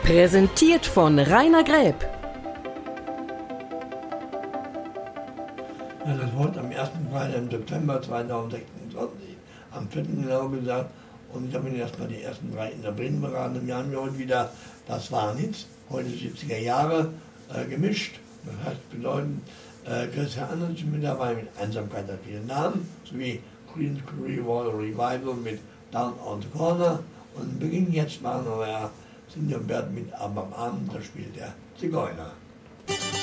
Präsentiert von Rainer Gräb. Ja, das wurde am 1. Freitag im September 2026, am 4. genau gesagt. Und ich habe mir erstmal die ersten 3 in der Bremen beraten. Und wir haben ja heute wieder, das waren Hits, heute 70er Jahre, gemischt. Das heißt, bedeuten, Christian Andersen mit dabei mit Einsamkeit der vielen Namen, sowie Creedence Clearwater Revival mit Down on the Corner. Und beginnen jetzt machen wir Cindy und Bert mit Aber am Abend, da spielt der Zigeuner.